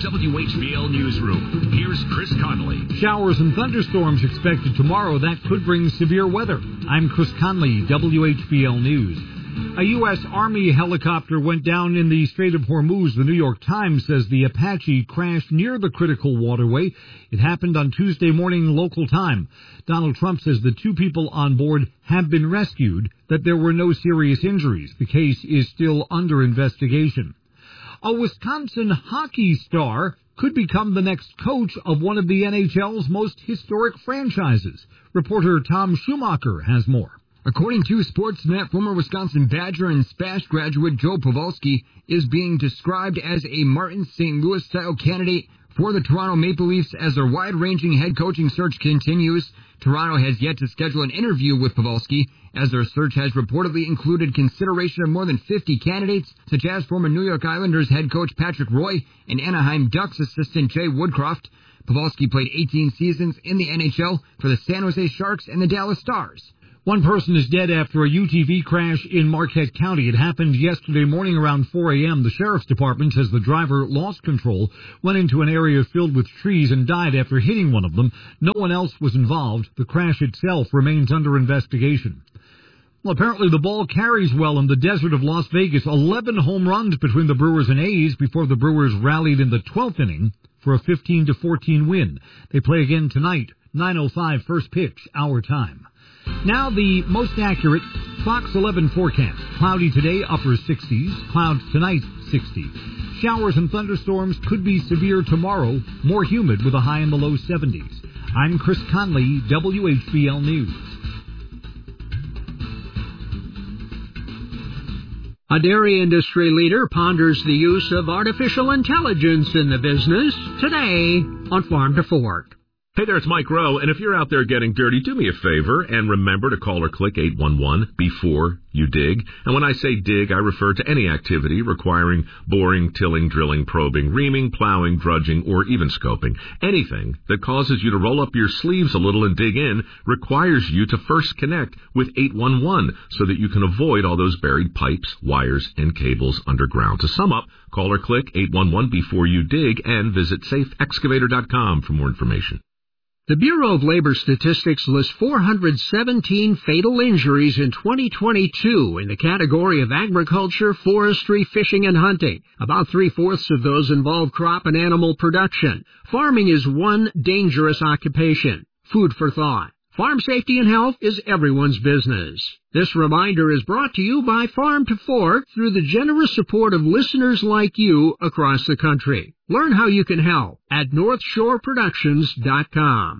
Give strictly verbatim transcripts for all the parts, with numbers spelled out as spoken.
W H B L Newsroom. Here's Chris Conley. Showers and thunderstorms expected tomorrow. That could bring severe weather. I'm Chris Conley, W H B L News. A U S. Army helicopter went down in the Strait of Hormuz. The New York Times says the Apache crashed near the critical waterway. It happened on Tuesday morning local time. Donald Trump says the two people on board have been rescued, that there were no serious injuries. The case is still under investigation. A Wisconsin hockey star could become the next coach of one of the N H L's most historic franchises. Reporter Tom Schumacher has more. According to Sportsnet, former Wisconsin Badger and Spash graduate Joe Pavelski is being described as a Martin Saint Louis-style candidate for the Toronto Maple Leafs as their wide-ranging head coaching search continues. Toronto has yet to schedule an interview with Pavelski, as their search has reportedly included consideration of more than fifty candidates, such as former New York Islanders head coach Patrick Roy and Anaheim Ducks assistant Jay Woodcroft. Pavelski played eighteen seasons in the N H L for the San Jose Sharks and the Dallas Stars. One person is dead after a U T V crash in Marquette County. It happened yesterday morning around four a.m. The sheriff's department says the driver lost control, went into an area filled with trees, and died after hitting one of them. No one else was involved. The crash itself remains under investigation. Well, apparently the ball carries well in the desert of Las Vegas. eleven home runs between the Brewers and A's before the Brewers rallied in the twelfth inning for a fifteen to fourteen win. They play again tonight, nine oh five first pitch, our time. Now the most accurate Fox eleven forecast. Cloudy today, upper sixties. Clouds tonight, sixty. Showers and thunderstorms could be severe tomorrow. More humid with a high in the low seventies. I'm Chris Conley, W H B L News. A dairy industry leader ponders the use of artificial intelligence in the business today on Farm to Fork. Hey there, it's Mike Rowe, and if you're out there getting dirty, do me a favor and remember to call or click eight one one before you dig. And when I say dig, I refer to any activity requiring boring, tilling, drilling, probing, reaming, plowing, drudging, or even scoping. Anything that causes you to roll up your sleeves a little and dig in requires you to first connect with eight one one so that you can avoid all those buried pipes, wires, and cables underground. To sum up, call or click eight one one before you dig and visit safe excavator dot com for more information. The Bureau of Labor Statistics lists four hundred seventeen fatal injuries in twenty twenty-two in the category of agriculture, forestry, fishing, and hunting. About three-fourths of those involve crop and animal production. Farming is one dangerous occupation. Food for thought. Farm safety and health is everyone's business. This reminder is brought to you by Farm to Fork through the generous support of listeners like you across the country. Learn how you can help at north shore productions dot com.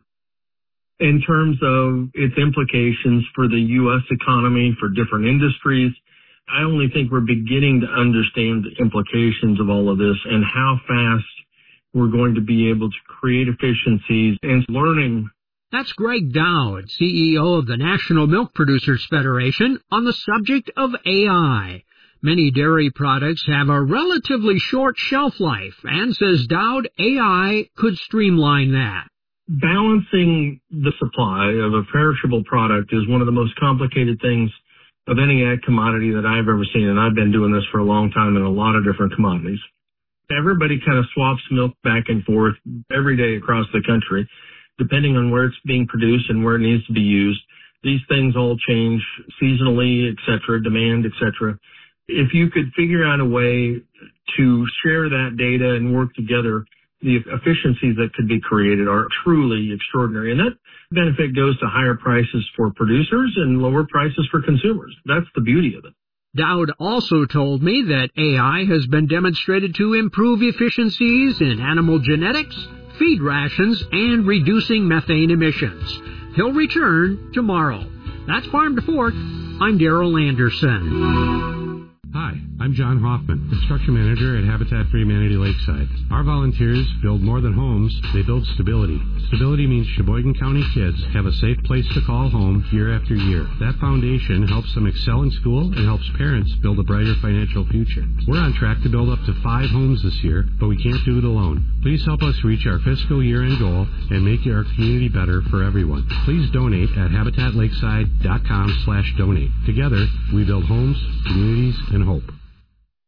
In terms of its implications for the U S economy, for different industries, I only think we're beginning to understand the implications of all of this and how fast we're going to be able to create efficiencies and learning. That's Greg Dowd, C E O of the National Milk Producers Federation, on the subject of A I. Many dairy products have a relatively short shelf life, and, says Dowd, A I could streamline that. Balancing the supply of a perishable product is one of the most complicated things of any ag commodity that I've ever seen, and I've been doing this for a long time in a lot of different commodities. Everybody kind of swaps milk back and forth every day across the country, depending on where it's being produced and where it needs to be used. These things all change seasonally, et cetera, demand, et cetera. If you could figure out a way to share that data and work together, the efficiencies that could be created are truly extraordinary. And that benefit goes to higher prices for producers and lower prices for consumers. That's the beauty of it. Dowd also told me that A I has been demonstrated to improve efficiencies in animal genetics, feed rations, and reducing methane emissions. He'll return tomorrow. That's Farm to Fork. I'm Darrell Anderson. Hi, I'm John Hoffman, Construction Manager at Habitat for Humanity Lakeside. Our volunteers build more than homes, they build stability. Stability means Sheboygan County kids have a safe place to call home year after year. That foundation helps them excel in school and helps parents build a brighter financial future. We're on track to build up to five homes this year, but we can't do it alone. Please help us reach our fiscal year-end goal and make our community better for everyone. Please donate at habitat lakeside dot com slash donate. Together, we build homes, communities, and hope.